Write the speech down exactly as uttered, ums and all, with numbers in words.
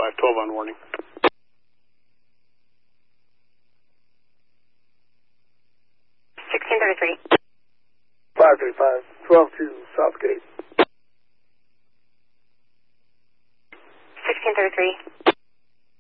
five, twelve on warning. sixteen thirty-three. five three five, twelve two, Southgate. sixteen thirty-three.